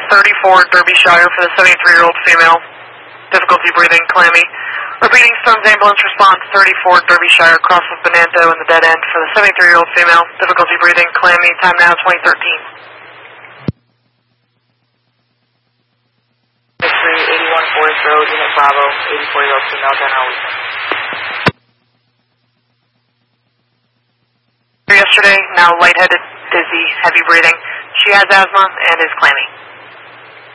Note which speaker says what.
Speaker 1: 34 Derbyshire for the 73-year-old female. Difficulty breathing, clammy. Repeating Storms ambulance response, 34 Derbyshire, cross of Bonanto in the dead end for the 73-year-old female. Difficulty breathing, clammy. Time now 2013.
Speaker 2: History 81 Forest Road, Unit Bravo, 84-year-old female, general weekend.
Speaker 1: Yesterday, now lightheaded, dizzy, heavy breathing. She has asthma and is clammy.